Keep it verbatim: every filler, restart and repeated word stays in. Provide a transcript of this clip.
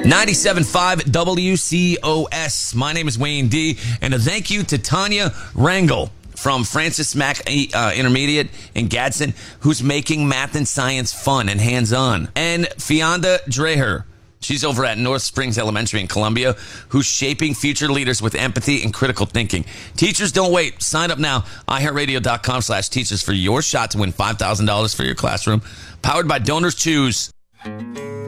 ninety-seven point five W C O S. My name is Wayne D. And a thank you to Tanya Rangel from Francis Mack uh, Intermediate in Gadsden, who's making math and science fun and hands-on. And Fionda Dreher. She's over at North Springs Elementary in Columbia, who's shaping future leaders with empathy and critical thinking. Teachers, don't wait. Sign up now. iHeartRadio.com slash teachers for your shot to win five thousand dollars for your classroom. Powered by Donors Choose.